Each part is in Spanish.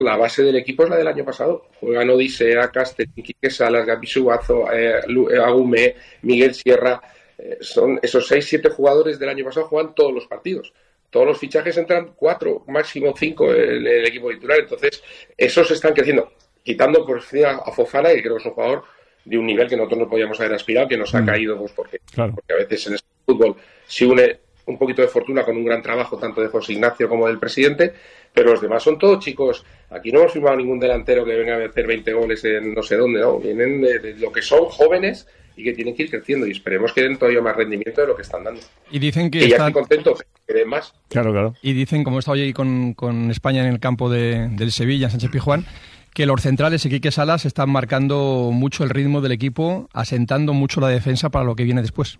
la base del equipo es la del año pasado. Juegan Odisea, Castellín, Quique Salas, Gabi Suazo, Agumé, Miguel Sierra. Son esos 6-7 jugadores del año pasado, juegan todos los partidos. Todos los fichajes entran 4, máximo 5 en el equipo titular. Entonces, esos están creciendo. Quitando por encima a Fofana, que creo que es un jugador de un nivel que nosotros no podíamos haber aspirado, que nos ha caído, pues porque a veces en el fútbol se une un poquito de fortuna con un gran trabajo tanto de José Ignacio como del presidente, pero los demás son todos chicos. Aquí no hemos firmado ningún delantero que venga a hacer 20 goles en no sé dónde, no, vienen de lo que son jóvenes y que tienen que ir creciendo, y esperemos que den todavía más rendimiento de lo que están dando. Y dicen que ya estoy contento, que den más. Claro. Y dicen, como he estado hoy con España en el campo del Sevilla, en Sánchez Pizjuán, que los centrales y Quique Salas están marcando mucho el ritmo del equipo, asentando mucho la defensa para lo que viene después.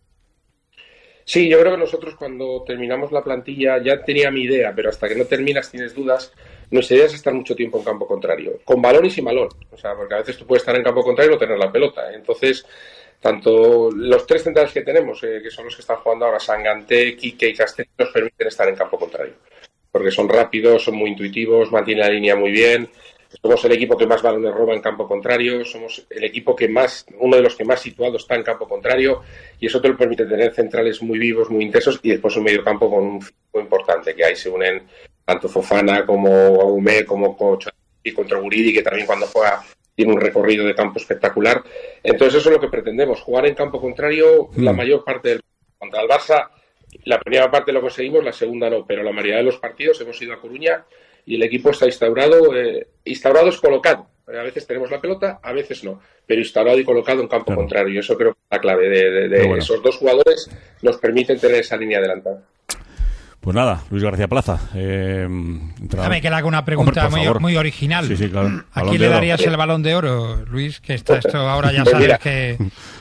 Sí, yo creo que nosotros cuando terminamos la plantilla, ya tenía mi idea, pero hasta que no terminas tienes dudas. Nuestra idea es estar mucho tiempo en campo contrario, con balón y sin balón. O sea, porque a veces tú puedes estar en campo contrario y no tener la pelota. Entonces, tanto los 3 centrales que tenemos, que son los que están jugando ahora, Sanganté, Quique y Castellón, nos permiten estar en campo contrario. Porque son rápidos, son muy intuitivos, mantienen la línea muy bien. Somos el equipo que más balones roba en campo contrario, somos el equipo que más, uno de los que más situados está en campo contrario, y eso te lo permite tener centrales muy vivos, muy intensos, y después un mediocampo con un físico importante, que ahí se unen tanto Fofana como Agumé, como Cocho y contra Guridi, que también cuando juega tiene un recorrido de campo espectacular. Entonces eso es lo que pretendemos, jugar en campo contrario la mayor parte del contra el Barça. La primera parte lo conseguimos, la segunda no, pero la mayoría de los partidos hemos ido a Coruña y el equipo está instaurado es colocado. A veces tenemos la pelota, a veces no, pero instaurado y colocado en campo contrario. Y eso creo que es la clave de esos dos jugadores, nos permiten tener esa línea adelantada. Pues nada, Luis García Plaza. Déjame que le haga una pregunta muy original. Sí, claro. ¿A quién le darías el Balón de Oro, Luis? Que esto ahora ya sabes que...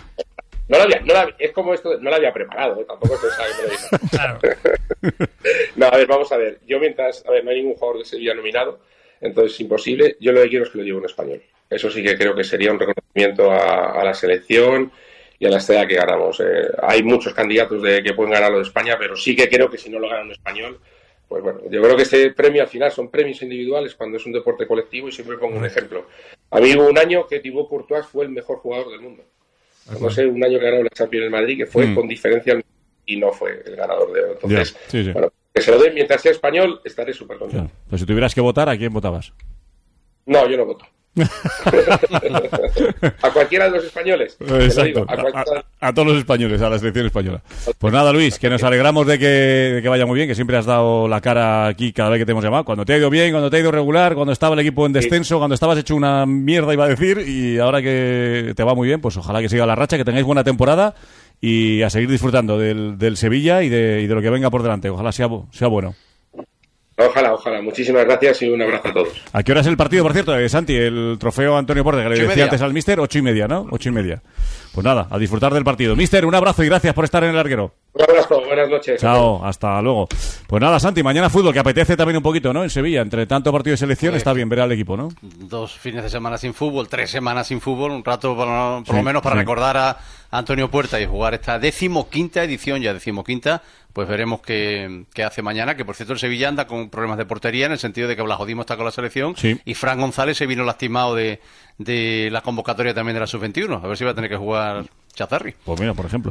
Es como esto, no lo había preparado, tampoco pensaba que me lo diga. Claro. No, a ver, vamos a ver. Yo no hay ningún jugador de Sevilla nominado, entonces es imposible. Yo lo que quiero es que lo lleve un español. Eso sí que creo que sería un reconocimiento a la selección y a la estrella que ganamos. Hay muchos candidatos que pueden ganar lo de España, pero sí que creo que si no lo gana un español, pues bueno, yo creo que este premio al final son premios individuales cuando es un deporte colectivo, y siempre pongo un ejemplo. A mí hubo un año que Thibaut Courtois fue el mejor jugador del mundo. No sé, un año que ganó la Champions en Madrid, que fue con diferencia y no fue el ganador de oro. Entonces, bueno, que se lo den mientras sea español, estaré súper contento. Pues si tuvieras que votar, ¿a quién votabas? No, yo no voto. A cualquiera de los españoles. Exacto. A todos los españoles, a la selección española. Pues nada, Luis, que nos alegramos de que vaya muy bien, que siempre has dado la cara aquí cada vez que te hemos llamado. Cuando te ha ido bien, cuando te ha ido regular, cuando estaba el equipo en descenso, cuando estabas hecho una mierda, iba a decir, y ahora que te va muy bien, pues ojalá que siga la racha, que tengáis buena temporada y a seguir disfrutando del Sevilla y de lo que venga por delante. Ojalá sea bueno. Ojalá. Muchísimas gracias y un abrazo a todos. ¿A qué hora es el partido, por cierto, Santi? El trofeo Antonio Porte, que le decía antes al míster, 8:30, ¿no? 8:30. Pues nada, a disfrutar del partido. Míster, un abrazo y gracias por estar en el larguero. Un abrazo, buenas noches. Chao, hasta luego. Pues nada, Santi, mañana fútbol, que apetece también un poquito, ¿no? En Sevilla, entre tanto partido de selección, está bien ver al equipo, ¿no? 2 fines de semana sin fútbol, 3 semanas sin fútbol, un rato por lo menos para recordar a Antonio Puerta y jugar esta 15ª edición, ya 15ª. Pues veremos qué hace mañana, que por cierto el Sevilla anda con problemas de portería, en el sentido de que Blajodimo está con la selección y Fran González se vino lastimado de la convocatoria también de la Sub-21. A ver si va a tener que jugar Chazarri. Pues mira, por ejemplo.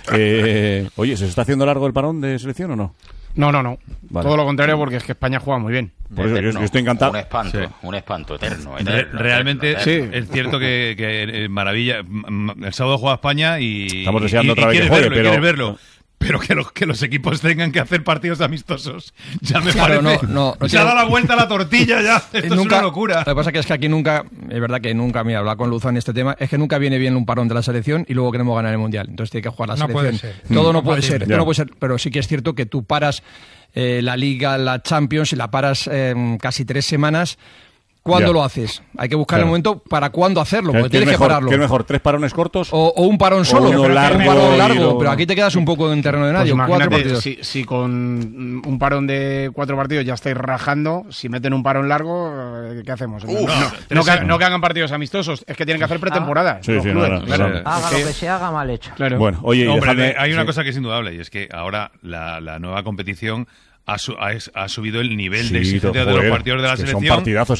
Oye, ¿se está haciendo largo el parón de selección o no? No. Vale. Todo lo contrario, porque es que España juega muy bien. Por eso yo estoy encantado. Un espanto eterno. Realmente es cierto que maravilla. El sábado juega España y estamos deseando otra vez que juegue, pero quieres verlo. Pero que los equipos tengan que hacer partidos amistosos ya me parece. Se ha dado la vuelta a la tortilla ya. Esto es una locura. Lo que pasa es que aquí nunca, es verdad que nunca, mira, hablar con Luzán en este tema, es que nunca viene bien un parón de la selección y luego queremos ganar el Mundial. Entonces tiene que jugar la selección. Puede ser. Todo no puede ser. Pero sí que es cierto que tú paras la Liga, la Champions, y la paras casi 3 semanas. ¿Cuándo lo haces? Hay que buscar el momento para cuándo hacerlo, porque tienes que pararlo. ¿Qué es mejor? ¿3 parones cortos? O un parón solo. O uno largo, pero aquí te quedas un poco en terreno de nadie. Pues 4 partidos. Si con un parón de 4 partidos ya estáis rajando, si meten un parón largo, ¿qué hacemos? No que hagan partidos amistosos, es que tienen que hacer pretemporada. Haga lo que se haga mal hecho. Claro. Bueno, oye, hombre, hay una cosa que es indudable, y es que ahora la nueva competición ha subido el nivel de exigencia de los partidos de la selección. Son partidazos